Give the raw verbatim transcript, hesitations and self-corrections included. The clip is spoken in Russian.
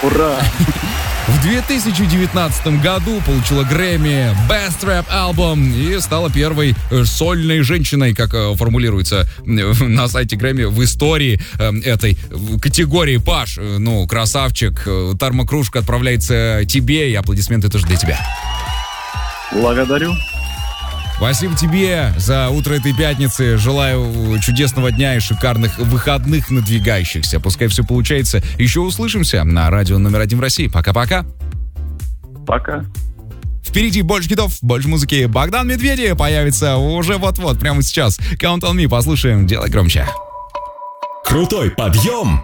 Ура! В две тысячи девятнадцатом году получила Грэмми Best Rap Album и стала первой сольной женщиной, как формулируется на сайте Грэмми, в истории этой категории. Паш, ну, красавчик, термокружка отправляется тебе, и аплодисменты тоже для тебя. Благодарю. Спасибо тебе за утро этой пятницы. Желаю чудесного дня и шикарных выходных надвигающихся. Пускай все получается. Еще услышимся на радио номер один в России. Пока-пока. Пока. Впереди больше хитов, больше музыки. Богдан Медведев появится уже вот-вот, прямо сейчас. Count on me, послушаем. Делай громче. Крутой подъем!